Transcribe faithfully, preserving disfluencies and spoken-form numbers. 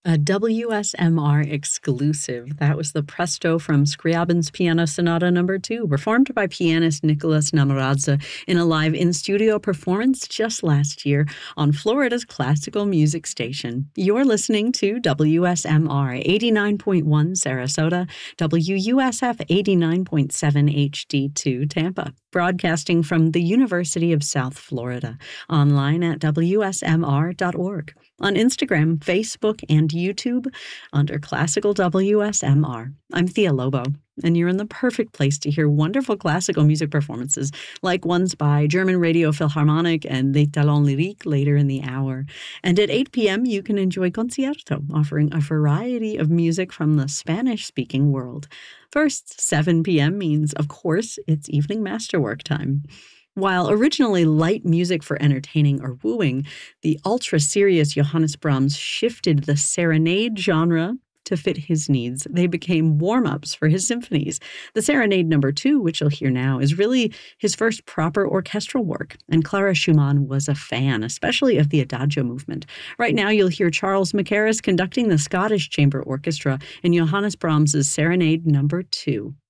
A W S M R exclusive. That was the Presto from Scriabin's Piano Sonata Number two, performed by pianist Nicholas Namoradze in a live in-studio performance just last year on Florida's classical music station. You're listening to W S M R eighty-nine point one Sarasota, W U S F eighty-nine point seven H D two Tampa, broadcasting from the University of South Florida, online at W S M R dot org. On Instagram, Facebook, and YouTube under Classical W S M R. I'm Thea Lobo, and you're in the perfect place to hear wonderful classical music performances like ones by German Radio Philharmonic and Les Talents Lyriques later in the hour. And at eight p.m., you can enjoy Concierto, offering a variety of music from the Spanish-speaking world. First, seven p.m. means, of course, it's evening masterwork time. While originally light music for entertaining or wooing, the ultra-serious Johannes Brahms shifted the serenade genre to fit his needs. They became warm-ups for his symphonies. The Serenade Number two, which you'll hear now, is really his first proper orchestral work, and Clara Schumann was a fan, especially of the Adagio movement. Right now, you'll hear Charles Mackerras conducting the Scottish Chamber Orchestra in Johannes Brahms' Serenade Number two.